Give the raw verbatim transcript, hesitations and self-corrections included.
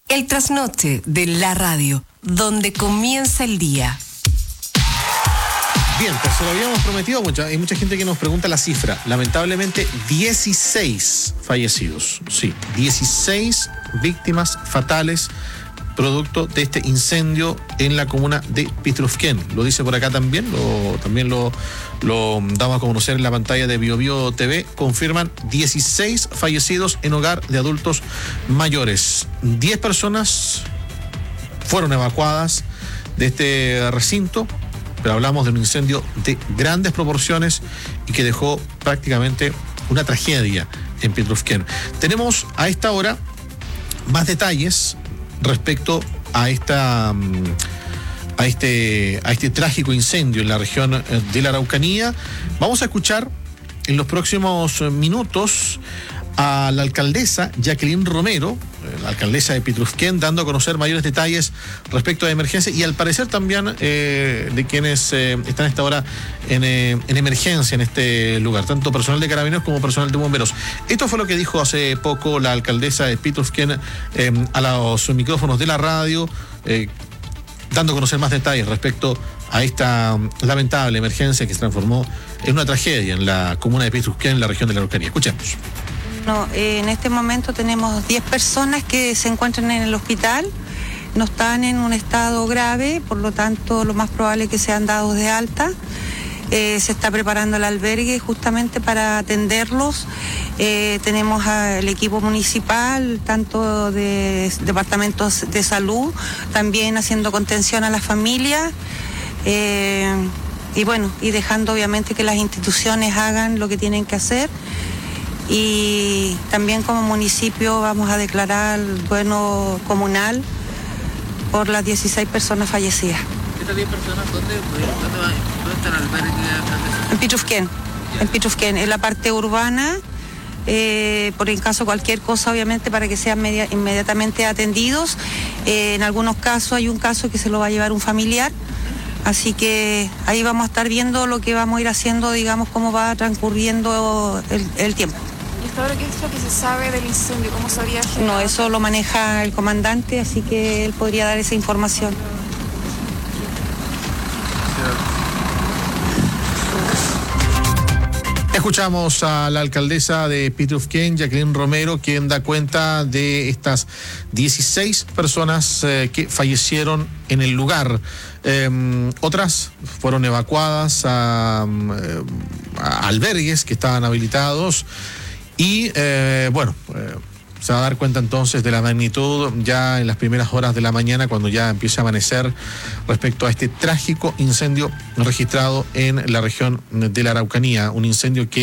El trasnoche de la radio, donde comienza el día. Bien, pues se lo habíamos prometido, mucha, hay mucha gente que nos pregunta la cifra. Lamentablemente, dieciséis fallecidos. Sí, dieciséis víctimas fatales producto de este incendio en la comuna de Pitrufquén. Lo dice por acá también, lo, también lo, lo damos a conocer en la pantalla de Bio Bio T V. Confirman dieciséis fallecidos en hogar de adultos mayores. diez personas fueron evacuadas de este recinto, pero hablamos de un incendio de grandes proporciones y que dejó prácticamente una tragedia en Pitrufquén. Tenemos a esta hora más detalles respecto a esta a este a este trágico incendio en la región de la Araucanía. Vamos a escuchar en los próximos minutos a la alcaldesa Jacqueline Romero, la alcaldesa de Pitrufquén, dando a conocer mayores detalles respecto a la emergencia y al parecer también eh, de quienes eh, están a esta hora en, eh, en emergencia en este lugar, tanto personal de carabineros como personal de bomberos. Esto fue lo que dijo hace poco la alcaldesa de Pitrufquén eh, a los micrófonos de la radio, eh, dando a conocer más detalles respecto a esta lamentable emergencia que se transformó en una tragedia en la comuna de Pitrufquén, en la región de la Araucanía. Escuchemos. No, eh, en este momento tenemos diez personas que se encuentran en el hospital, no están en un estado grave, por lo tanto lo más probable es que sean dados de alta. Eh, se está preparando el albergue justamente para atenderlos. Eh, tenemos al equipo municipal, tanto de departamentos de salud, también haciendo contención a las familias. Eh, y bueno, y dejando obviamente que las instituciones hagan lo que tienen que hacer. Y también como municipio vamos a declarar duelo comunal por las dieciséis personas fallecidas. ¿Estas diez personas dónde, dónde, va, dónde está el albergue? En Pitrufquén, en Pitrufquén, en la parte urbana, eh, por en caso cualquier cosa obviamente para que sean media, inmediatamente atendidos. Eh, en algunos casos hay un caso que se lo va a llevar un familiar, así que ahí vamos a estar viendo lo que vamos a ir haciendo, digamos, cómo va transcurriendo el, el tiempo. ¿Y hasta ahora qué es lo que se sabe del incendio? ¿Cómo se habría generado? No, eso lo maneja el comandante, así que él podría dar esa información. Escuchamos a la alcaldesa de Pitrufquén, Jacqueline Romero, quien da cuenta de estas dieciséis personas eh, que fallecieron en el lugar. Eh, otras fueron evacuadas a, eh, a albergues que estaban habilitados. Y eh, bueno, eh, se va a dar cuenta entonces de la magnitud ya en las primeras horas de la mañana, cuando ya empieza a amanecer, respecto a este trágico incendio registrado en la región de la Araucanía. Un incendio que